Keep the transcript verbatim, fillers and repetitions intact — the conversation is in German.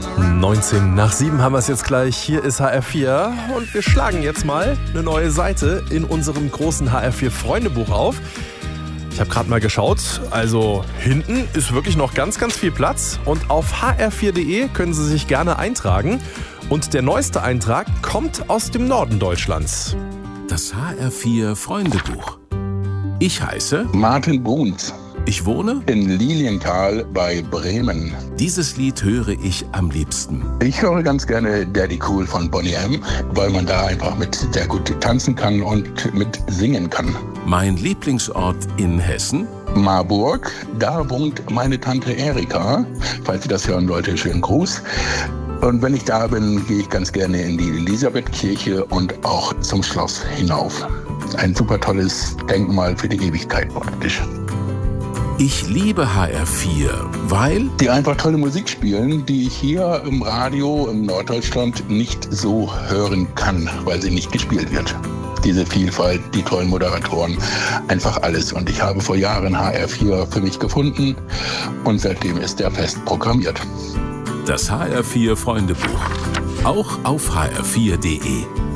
neunzehn nach sieben haben wir es jetzt gleich. Hier ist H R vier und wir schlagen jetzt mal eine neue Seite in unserem großen H R vier Freundebuch auf. Ich habe gerade mal geschaut, also hinten ist wirklich noch ganz, ganz viel Platz und auf h r vier punkt d e können Sie sich gerne eintragen. Und der neueste Eintrag kommt aus dem Norden Deutschlands. Das H R vier Freundebuch. Ich heiße Martin Bruns. Ich wohne in Lilienthal bei Bremen. Dieses Lied höre ich am liebsten. Ich höre ganz gerne Daddy Cool von Boney M., weil man da einfach mit sehr gut tanzen kann und mit singen kann. Mein Lieblingsort in Hessen? Marburg, da wohnt meine Tante Erika. Falls Sie das hören, Leute, schönen Gruß. Und wenn ich da bin, gehe ich ganz gerne in die Elisabethkirche und auch zum Schloss hinauf. Ein super tolles Denkmal für die Ewigkeit praktisch. Ich liebe H R vier, weil die einfach tolle Musik spielen, die ich hier im Radio in Norddeutschland nicht so hören kann, weil sie nicht gespielt wird. Diese Vielfalt, die tollen Moderatoren, einfach alles. Und ich habe vor Jahren H R vier für mich gefunden und seitdem ist er fest programmiert. Das H R vier Freundebuch, auch auf h r vier punkt d e.